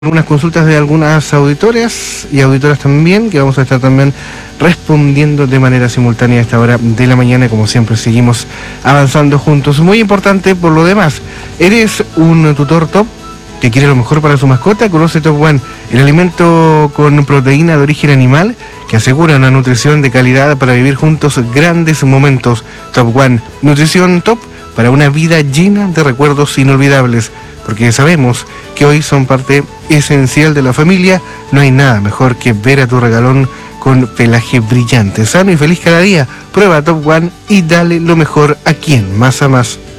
algunas consultas de algunas auditoras y auditoras también, que vamos a estar también respondiendo de manera simultánea a esta hora de la mañana. Como siempre, seguimos avanzando juntos. Muy importante por lo demás, ¿eres un tutor top que quiere lo mejor para su mascota? Conoce Top One, el alimento con proteína de origen animal que asegura una nutrición de calidad para vivir juntos grandes momentos. Top One, nutrición top para una vida llena de recuerdos inolvidables, porque sabemos que hoy son parte esencial de la familia. No hay nada mejor que ver a tu regalón con pelaje brillante, sano y feliz cada día. Prueba Top One y dale lo mejor a quien más amas.